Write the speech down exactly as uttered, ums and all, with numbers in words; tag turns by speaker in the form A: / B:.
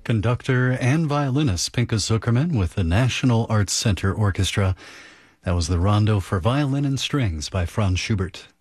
A: conductor and violinist Pinka Zuckerman with the National Arts Center Orchestra. That was the Rondo for Violin and Strings by Franz Schubert.